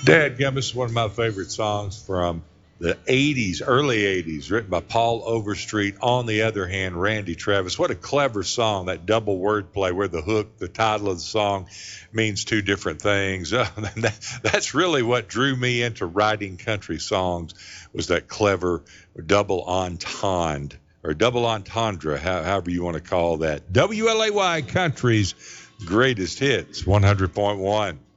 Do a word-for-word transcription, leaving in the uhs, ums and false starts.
Dadgum, this is one of my favorite songs from the eighties, early eighties, written by Paul Overstreet. On the other hand, Randy Travis. What a clever song, that double wordplay where the hook, the title of the song, means two different things. Uh, that, that's really what drew me into writing country songs, was that clever double entendre, or double entendre, how, however you want to call that. W L A Y Country's Greatest Hits, one hundred point one.